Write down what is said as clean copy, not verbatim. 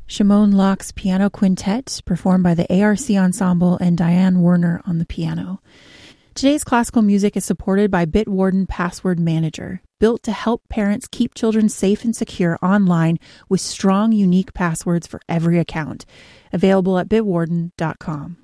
Shimon Locke's Piano Quintet, performed by the ARC Ensemble and Diane Werner on the piano. Today's classical music is supported by Bitwarden Password Manager, built to help parents keep children safe and secure online with strong, unique passwords for every account. Available at bitwarden.com.